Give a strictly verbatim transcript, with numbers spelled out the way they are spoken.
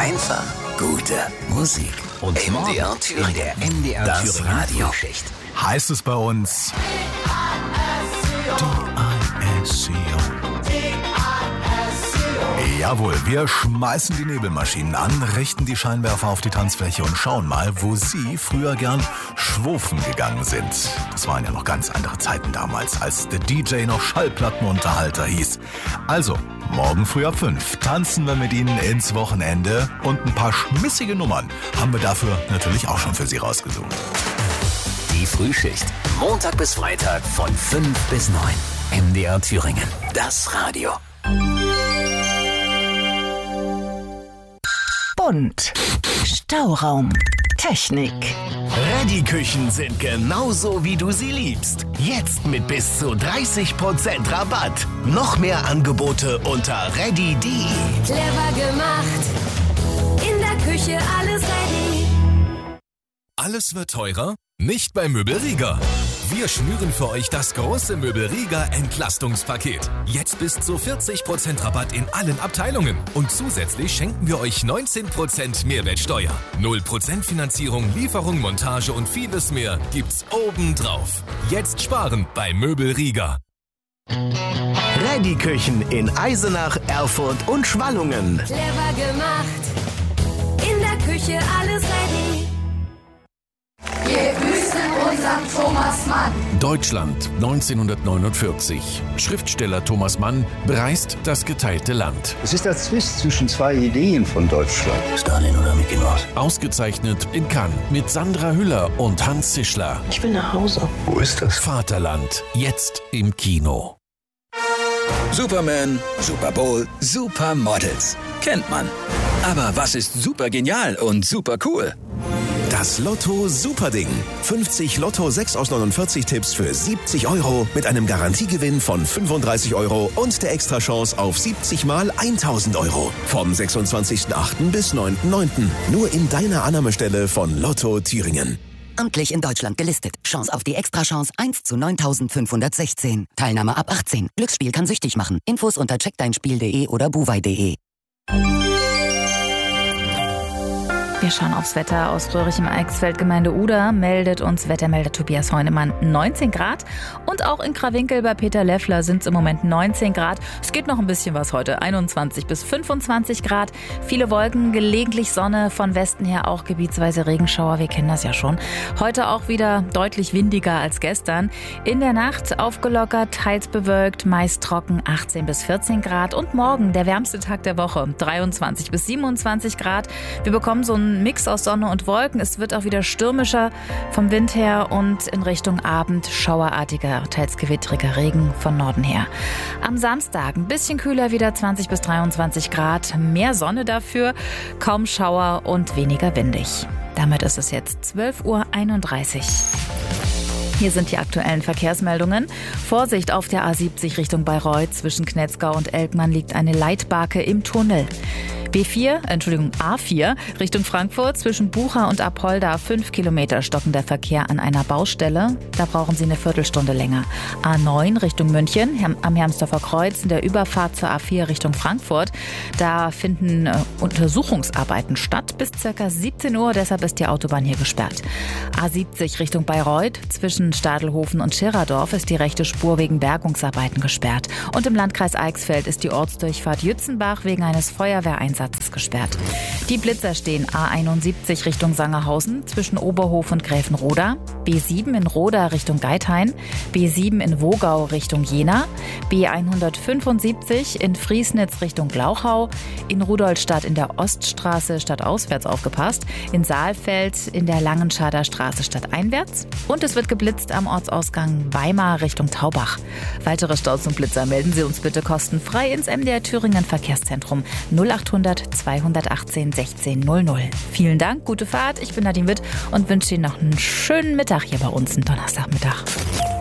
Einfach gute Musik. Und M D R Thüringen. in der M D R Das Thüringen Radio. Frühschicht. Heißt es bei uns D I S C O. Jawohl, wir schmeißen die Nebelmaschinen an, richten die Scheinwerfer auf die Tanzfläche und schauen mal, wo Sie früher gern schwufen gegangen sind. Das waren ja noch ganz andere Zeiten damals, als der D J noch Schallplattenunterhalter hieß. Also, morgen früh ab fünf tanzen wir mit Ihnen ins Wochenende und ein paar schmissige Nummern haben wir dafür natürlich auch schon für Sie rausgesucht. Die Frühschicht. Montag bis Freitag von fünf bis neun. M D R Thüringen. Das Radio. Bunt. Stauraum. Technik. Ready-Küchen sind genauso, wie du sie liebst. Jetzt mit bis zu dreißig Prozent Rabatt. Noch mehr Angebote unter ready punkt de. Clever gemacht. In der Küche alles ready. Alles wird teurer? Nicht bei Möbel Rieger. Wir schnüren für euch das große Möbel Rieger Entlastungspaket. Jetzt bis zu vierzig Prozent Rabatt in allen Abteilungen. Und zusätzlich schenken wir euch neunzehn Prozent Mehrwertsteuer. null Prozent Finanzierung, Lieferung, Montage und vieles mehr gibt's obendrauf. Jetzt sparen bei Möbel Rieger. Ready-Küchen in Eisenach, Erfurt und Schwallungen. Clever gemacht. In der Küche alles ready. Wir grüßen unseren Thomas Mann. Deutschland neunzehnhundertneunundvierzig. Schriftsteller Thomas Mann bereist das geteilte Land. Es ist der Zwist zwischen zwei Ideen von Deutschland. Stalin oder Mickey Mouse? Ausgezeichnet in Cannes mit Sandra Hüller und Hans Zischler. Ich will nach Hause. Wo ist das? Vaterland, jetzt im Kino. Superman, Super Bowl, Supermodels. Kennt man. Aber was ist super genial und super cool? Das Lotto Superding. fünfzig Lotto sechs aus neunundvierzig Tipps für siebzig Euro mit einem Garantiegewinn von fünfunddreißig Euro und der Extrachance auf siebzig mal tausend Euro. Vom sechsundzwanzigsten achten bis neunten neunten Nur in deiner Annahmestelle von Lotto Thüringen. Amtlich in Deutschland gelistet. Chance auf die Extrachance eins zu neuntausendfünfhundertsechzehn. Teilnahme ab achtzehn. Glücksspiel kann süchtig machen. Infos unter check dein spiel punkt de oder buwei punkt de. Wir schauen aufs Wetter aus Röhrig im Eichsfeld, Gemeinde Uda, meldet uns Wettermelder Tobias Heunemann neunzehn Grad. Und auch in Krawinkel bei Peter Leffler sind es im Moment neunzehn Grad. Es geht noch ein bisschen was heute, einundzwanzig bis fünfundzwanzig Grad. Viele Wolken, gelegentlich Sonne, von Westen her auch gebietsweise Regenschauer, wir kennen das ja schon. Heute auch wieder deutlich windiger als gestern. In der Nacht aufgelockert, teils bewölkt, meist trocken, achtzehn bis vierzehn Grad. Und morgen der wärmste Tag der Woche, dreiundzwanzig bis siebenundzwanzig Grad. Wir bekommen so ein Mix aus Sonne und Wolken. Es wird auch wieder stürmischer vom Wind her und in Richtung Abend schauerartiger, teils gewittriger Regen von Norden her. Am Samstag ein bisschen kühler, wieder zwanzig bis dreiundzwanzig Grad. Mehr Sonne dafür, kaum Schauer und weniger windig. Damit ist es jetzt zwölf Uhr einunddreißig. Hier sind die aktuellen Verkehrsmeldungen. Vorsicht auf der A siebzig Richtung Bayreuth. Zwischen Knetzgau und Elkmann liegt eine Leitbarke im Tunnel. B vier, Entschuldigung, A vier Richtung Frankfurt. Zwischen Bucha und Apolda fünf Kilometer stockender Verkehr an einer Baustelle. Da brauchen Sie eine Viertelstunde länger. A neun Richtung München am Hermsdorfer Kreuz in der Überfahrt zur A vier Richtung Frankfurt. Da finden äh, Untersuchungsarbeiten statt bis ca. siebzehn Uhr. Deshalb ist die Autobahn hier gesperrt. A siebzig Richtung Bayreuth. Zwischen Stadelhofen und Schirradorf ist die rechte Spur wegen Bergungsarbeiten gesperrt. Und im Landkreis Eichsfeld ist die Ortsdurchfahrt Jützenbach wegen eines Feuerwehreinsatzes gesperrt. Die Blitzer stehen A einundsiebzig Richtung Sangerhausen zwischen Oberhof und Gräfenroda, B sieben in Roda Richtung Geithain, B sieben in Wogau Richtung Jena, B hundertfünfundsiebzig in Friesnitz Richtung Glauchau, in Rudolstadt in der Oststraße stadtauswärts aufgepasst, in Saalfeld in der Langenschader Straße stadteinwärts und es wird geblitzt am Ortsausgang Weimar Richtung Taubach. Weitere Staus und Blitzer melden Sie uns bitte kostenfrei ins M D R Thüringen Verkehrszentrum null achthundert zweihundertachtzehn sechzehn null null. Vielen Dank, gute Fahrt. Ich bin Nadine Witt und wünsche Ihnen noch einen schönen Mittag hier bei uns, einen Donnerstagmittag.